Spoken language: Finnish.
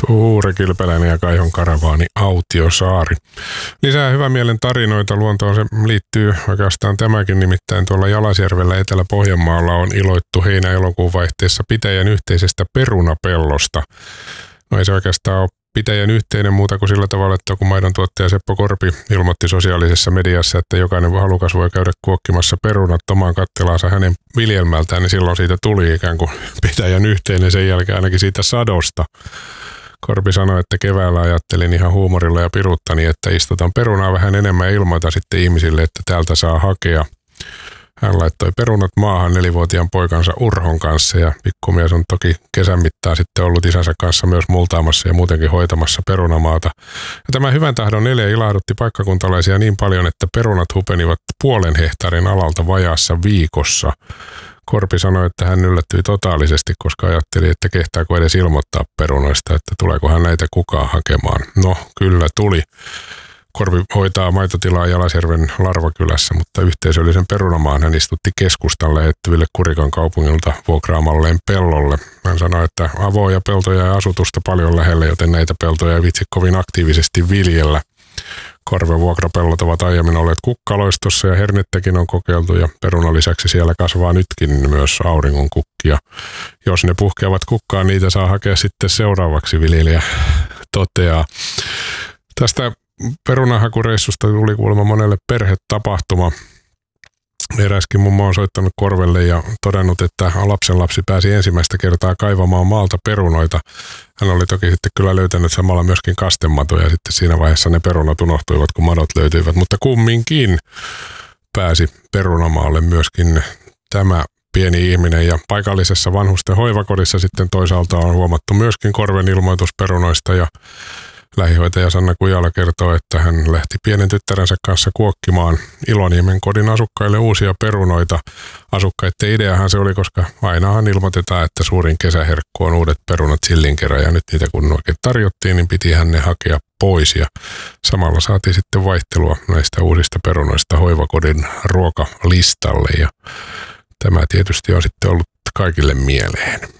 Rekilpeläinen ja Kaihon karavaani Autiosaari. Lisää hyvän mielen tarinoita luontoon se liittyy oikeastaan tämäkin, nimittäin tuolla Jalasjärvellä Etelä-Pohjanmaalla on iloittu heinä-elokuun vaihteessa pitäjän yhteisestä perunapellosta. No ei se oikeastaan ole pitäjän yhteinen muuta kuin sillä tavalla, että kun maidon tuottaja Seppo Korpi ilmoitti sosiaalisessa mediassa, että jokainen halukas voi käydä kuokkimassa perunat omaan kattelaansa hänen viljelmältään, niin silloin siitä tuli ikään kuin pitäjän yhteinen sen jälkeen ainakin siitä sadosta. Korpi sanoi, että keväällä ajattelin ihan huumorilla ja piruttani, että istutaan perunaa vähän enemmän ja ilmoita sitten ihmisille, että täältä saa hakea. Hän laittoi perunat maahan 4-vuotiaan poikansa Urhon kanssa ja pikkumies on toki kesän mittaan sitten ollut isänsä kanssa myös multaamassa ja muutenkin hoitamassa perunamaata. Ja tämä hyvän tahdon 4 ilahdutti paikkakuntalaisia niin paljon, että perunat hupenivat 0,5 hehtaarin alalta vajaassa viikossa. Korpi sanoi, että hän yllättyi totaalisesti, koska ajatteli, että kehtaako edes ilmoittaa perunoista, että tuleekohan näitä kukaan hakemaan. No, kyllä tuli. Korpi hoitaa maitotilaa Jalasjärven Larvakylässä, mutta yhteisöllisen perunamaan hän istutti keskustan lähettyville Kurikan kaupungilta vuokraamalleen pellolle. Hän sanoi, että avoja peltoja ja asutusta paljon lähellä, joten näitä peltoja ei vitsi kovin aktiivisesti viljellä. Korven vuokrapellot ovat aiemmin olleet kukkaloistossa ja hernettäkin on kokeiltu ja perunan lisäksi siellä kasvaa nytkin myös auringonkukkia. Jos ne puhkeavat kukkaan, niitä saa hakea sitten seuraavaksi, viljelijä toteaa. Tästä perunahakureissusta tuli kuulemma monelle perhetapahtuma. Eräskin mummo on soittanut Korvelle ja todennut, että lapsenlapsi pääsi ensimmäistä kertaa kaivamaan maalta perunoita. Hän oli toki sitten kyllä löytänyt samalla myöskin kastematoja ja sitten siinä vaiheessa ne perunat unohtuivat, kun madot löytyivät. Mutta kumminkin pääsi perunamaalle myöskin tämä pieni ihminen ja paikallisessa vanhusten hoivakodissa sitten toisaalta on huomattu myöskin Korven ilmoitus perunoista ja lähihoitaja Sanna Kujala kertoo, että hän lähti pienen tyttärensä kanssa kuokkimaan Iloniemen kodin asukkaille uusia perunoita. Asukkaiden ideahan se oli, koska ainahan ilmoitetaan, että suurin kesäherkku on uudet perunat sillin kerran ja nyt niitä kun oikein tarjottiin, niin pitihän ne hakea pois ja samalla saatiin sitten vaihtelua näistä uusista perunoista hoivakodin ruokalistalle ja tämä tietysti on sitten ollut kaikille mieleen.